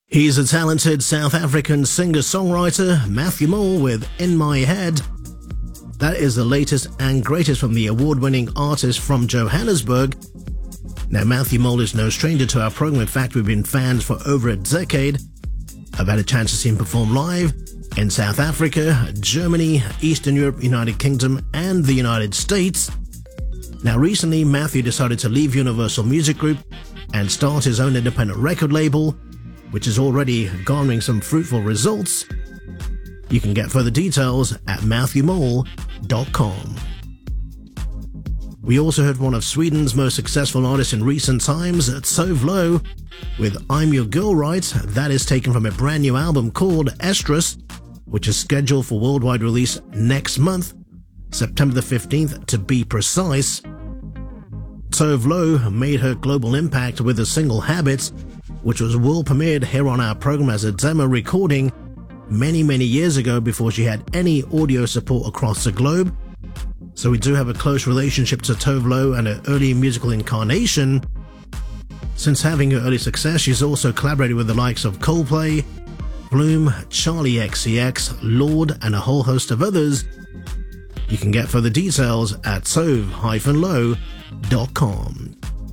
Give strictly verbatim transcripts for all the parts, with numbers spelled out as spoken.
He's a talented South African singer-songwriter, Matthew Mole, with In My Head. That is the latest and greatest from the award-winning artist from Johannesburg. Now, Matthew Mole is no stranger to our program. In fact, we've been fans for over a decade. I've had a chance to see him perform live in South Africa, Germany, Eastern Europe, United Kingdom, and the United States. Now, recently, Matthew decided to leave Universal Music Group and start his own independent record label, which is already garnering some fruitful results. You can get further details at matthew mole dot com. We also heard one of Sweden's most successful artists in recent times, Tove Lo, with I'm Your Girl Right. That is taken from a brand new album called Estrus, which is scheduled for worldwide release next month, September the fifteenth to be precise. Tove Lo made her global impact with the single Habits, which was world premiered here on our program as a demo recording many, many years ago before she had any audio support across the globe. So we do have a close relationship to Tove Lo and her early musical incarnation. Since having her early success, she's also collaborated with the likes of Coldplay, Bloom, Charlie X C X, Lorde, and a whole host of others. You can get further details at tove dash lo dot com.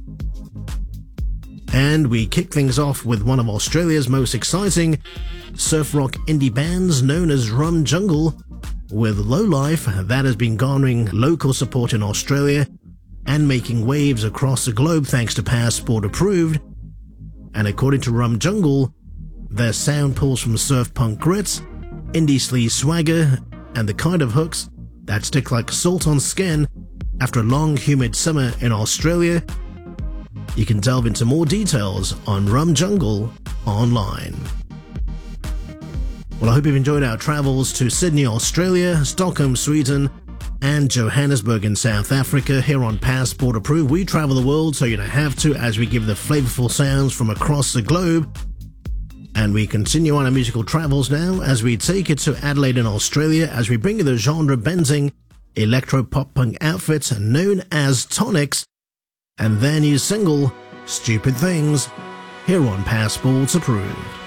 And we kick things off with one of Australia's most exciting surf rock indie bands known as Rum Jungle, with Lowlife. That has been garnering local support in Australia and making waves across the globe thanks to Passport Approved. And according to Rum Jungle, their sound pulls from surf punk grits, indie sleaze swagger, and the kind of hooks that stick like salt on skin after a long humid summer in Australia. You can delve into more details on Rum Jungle online. Well, I hope you've enjoyed our travels to Sydney, Australia, Stockholm, Sweden, and Johannesburg in South Africa. Here on Passport Approved, we travel the world so you don't have to, as we give the flavorful sounds from across the globe. And we continue on our musical travels now as we take it to Adelaide in Australia as we bring you the genre-bending electro-pop-punk outfits known as Tonics and their new single, Stupid Things, here on Passport Approved.